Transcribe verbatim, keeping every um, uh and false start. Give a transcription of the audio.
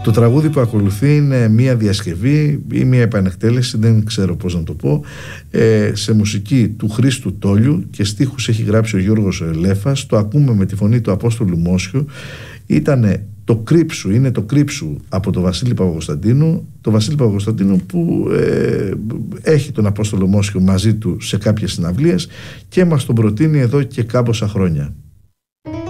Το τραγούδι που ακολουθεί είναι μία διασκευή ή μία επανεκτέλεση, δεν ξέρω πώς να το πω, ε, σε μουσική του Χρήστου Τόλιου και στίχους έχει γράψει ο Γιώργος Λέφας. Το ακούμε με τη φωνή του Απόστολου Μόσιου. Ήτανε το Κρύψου, είναι το Κρύψου από τον Βασίλη Παπακοσταντίνου. Το Βασίλη Παπακοσταντίνου που ε, έχει τον Απόστολο Μόσιο μαζί του σε κάποιες συναυλίες και μας τον προτείνει εδώ και κάμποσα χρόνια.